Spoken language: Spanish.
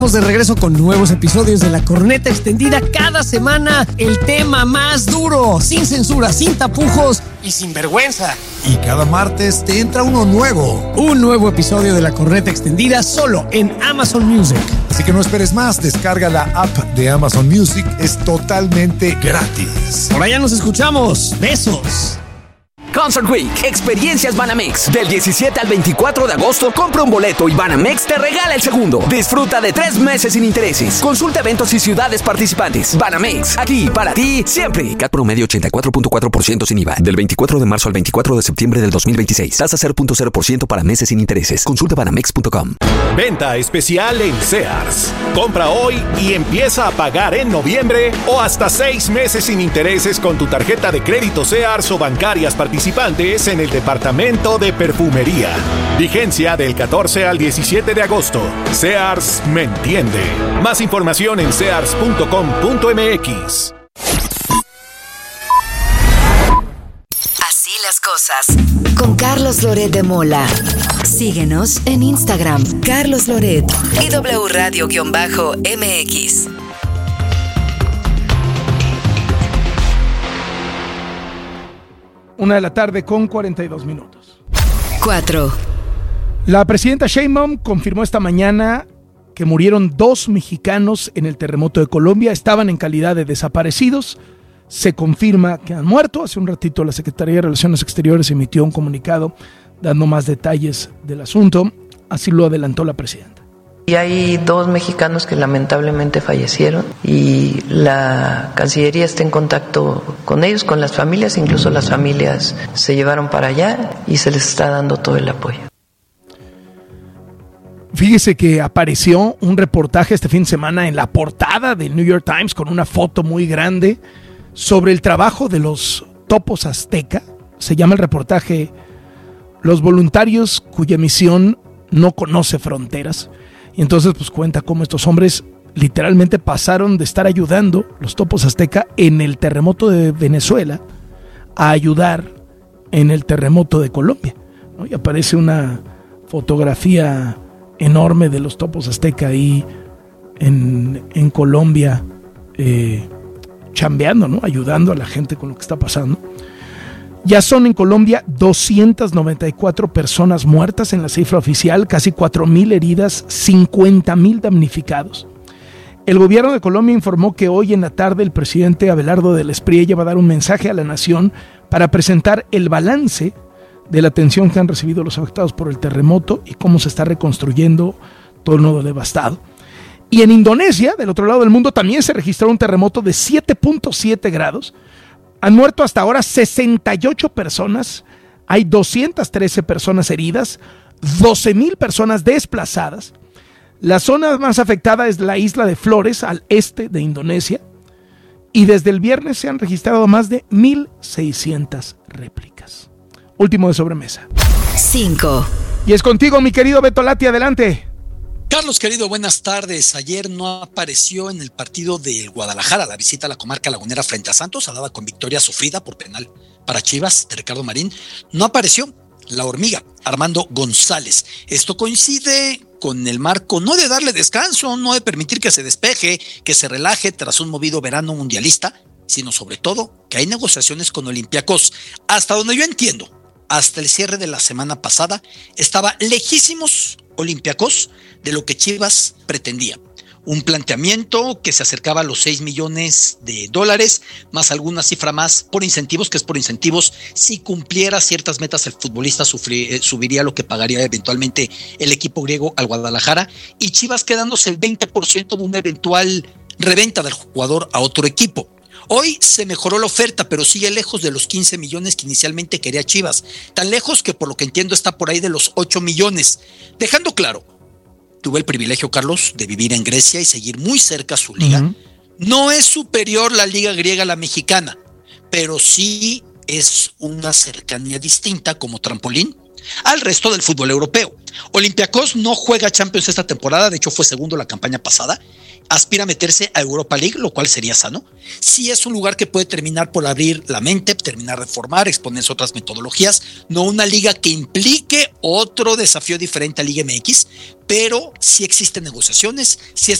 De regreso con nuevos episodios de La Corneta Extendida cada semana, el tema más duro, sin censura, sin tapujos y sin vergüenza. Y cada martes te entra uno nuevo. Un nuevo episodio de La Corneta Extendida solo en Amazon Music. Así que no esperes más, descarga la app de Amazon Music, es totalmente gratis. Por allá nos escuchamos. Besos. Concert Week, experiencias Banamex. Del 17 al 24 de agosto, compra un boleto y Banamex te regala el segundo. Disfruta de 3 meses sin intereses. Consulta eventos y ciudades participantes. Banamex, aquí para ti siempre. CAT promedio 84.4% sin IVA. Del 24 de marzo al 24 de septiembre del 2026. Tasa 0.0% para meses sin intereses. Consulta banamex.com. Venta especial en Sears. Compra hoy y empieza a pagar en noviembre o hasta 6 meses sin intereses con tu tarjeta de crédito Sears o bancarias participantes en el departamento de perfumería. Vigencia del 14 al 17 de agosto. Sears me entiende. Más información en sears.com.mx. Así las cosas. Con Carlos Loret de Mola. Síguenos en Instagram, Carlos Loret y W Radio-MX. 1:42 p.m. 4. La presidenta Sheinbaum confirmó esta mañana que murieron 2 mexicanos en el terremoto de Colombia. Estaban en calidad de desaparecidos. Se confirma que han muerto. Hace un ratito la Secretaría de Relaciones Exteriores emitió un comunicado dando más detalles del asunto. Así lo adelantó la presidenta. Y hay 2 mexicanos que lamentablemente fallecieron y la Cancillería está en contacto con ellos, con las familias, incluso las familias se llevaron para allá y se les está dando todo el apoyo. Fíjese que apareció un reportaje este fin de semana en la portada del New York Times con una foto muy grande sobre el trabajo de los topos azteca. Se llama el reportaje Los voluntarios cuya misión no conoce fronteras. Y entonces pues cuenta cómo estos hombres literalmente pasaron de estar ayudando los topos azteca en el terremoto de Venezuela a ayudar en el terremoto de Colombia, ¿no? Y aparece una fotografía enorme de los topos azteca ahí en Colombia chambeando, ¿no? Ayudando a la gente con lo que está pasando. Ya son en Colombia 294 personas muertas en la cifra oficial, casi 4,000 heridas, 50,000 damnificados. El gobierno de Colombia informó que hoy en la tarde el presidente Abelardo del Espriella va a dar un mensaje a la nación para presentar el balance de la atención que han recibido los afectados por el terremoto y cómo se está reconstruyendo todo el nodo devastado. Y en Indonesia, del otro lado del mundo, también se registró un terremoto de 7.7 grados. Han muerto hasta ahora 68 personas, hay 213 personas heridas, 12,000 personas desplazadas. La zona más afectada es la isla de Flores, al este de Indonesia, y desde el viernes se han registrado más de 1,600 réplicas. Último de sobremesa. 5. Y es contigo, mi querido Beto Lati, adelante. Carlos, querido, buenas tardes. Ayer no apareció en el partido del Guadalajara. La visita a la comarca lagunera frente a Santos, hablaba con victoria sufrida por penal para Chivas de Ricardo Marín. No apareció la hormiga, Armando González. Esto coincide con el marco no de darle descanso, no de permitir que se despeje, que se relaje tras un movido verano mundialista, sino sobre todo que hay negociaciones con Olympiacos. Hasta donde yo entiendo, hasta el cierre de la semana pasada, estaba lejísimos Olympiacos de lo que Chivas pretendía. Un planteamiento que se acercaba a los $6 millones, más alguna cifra más por incentivos, que es por incentivos. Si cumpliera ciertas metas, el futbolista subiría lo que pagaría eventualmente el equipo griego al Guadalajara, y Chivas quedándose el 20% de una eventual reventa del jugador a otro equipo. Hoy se mejoró la oferta, pero sigue lejos de los 15 millones que inicialmente quería Chivas. Tan lejos que por lo que entiendo está por ahí de los 8 millones. Dejando claro, tuve el privilegio, Carlos, de vivir en Grecia y seguir muy cerca su liga. Uh-huh. No es superior la liga griega a la mexicana, pero sí es una cercanía distinta como trampolín al resto del fútbol europeo. Olympiacos no juega Champions esta temporada, de hecho fue segundo la campaña pasada. aspira a meterse a Europa League, lo cual sería sano. Sí es un lugar que puede terminar por abrir la mente, terminar de formar, exponerse otras metodologías, no una liga que implique otro desafío diferente a Liga MX, pero sí existen negociaciones, sí